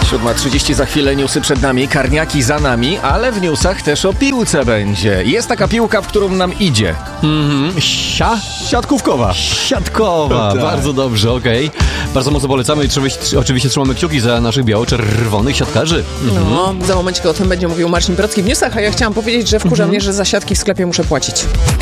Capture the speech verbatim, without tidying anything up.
siódma trzydzieści za chwilę, newsy przed nami, karniaki za nami, ale w newsach też o piłce będzie. Jest taka piłka, w którą nam idzie. Mhm. Sia? Siatkówkowa. Siatkowa, Tak. bardzo dobrze, okej. Okay. Bardzo mocno polecamy i oczywiście, oczywiście trzymamy kciuki za naszych biało-czerwonych siatkarzy. Mhm. No, za momencik o tym będzie mówił Marcin Brocki w newsach, a ja chciałam powiedzieć, że wkurza mhm. mnie, że za siatki w sklepie muszę płacić.